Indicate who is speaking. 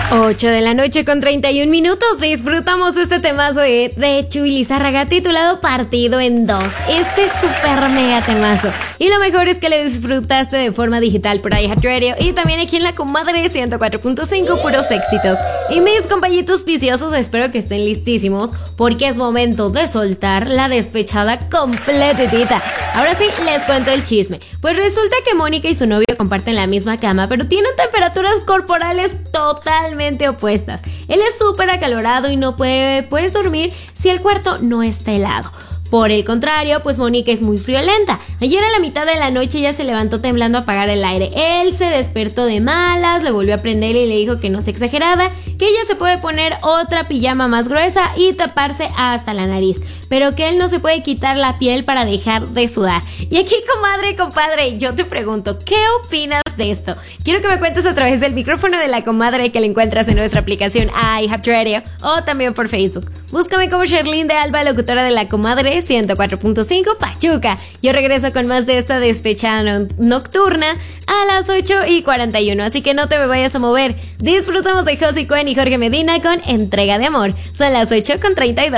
Speaker 1: 8 de la noche con 31 minutos. Disfrutamos este temazo de Chuy Lizárraga titulado Partido en Dos. Este super mega temazo. Y lo mejor es que lo disfrutaste de forma digital por iHeartRadio y también aquí en la Comadre 104.5, puros éxitos. Y mis compañitos viciosos, espero que estén listísimos porque es momento de soltar la despechada completita. Ahora sí, les cuento el chisme. Pues resulta que Mónica y su novio comparten la misma cama, pero tienen temperaturas corporales totalmente opuestas. Él es súper acalorado y no puedes dormir si el cuarto no está helado. Por el contrario, pues Mónica es muy friolenta. Ayer a la mitad de la noche ella se levantó temblando a apagar el aire. Él se despertó de malas, le volvió a prender y le dijo que no se exagerada, que ella se puede poner otra pijama más gruesa y taparse hasta la nariz, pero que él no se puede quitar la piel para dejar de sudar. Y aquí, comadre, compadre, yo te pregunto, ¿qué opinas de esto? Quiero que me cuentes a través del micrófono de la Comadre que la encuentras en nuestra aplicación iHeartRadio o también por Facebook. Búscame como Sherlyn de Alba, locutora de la Comadre 104.5 Pachuca. Yo regreso con más de esta despechada nocturna a las 8:41, así que no te me vayas a mover. Disfrutamos de Josie Cuen y Jorge Medina con Entrega de Amor. Son las 8:32.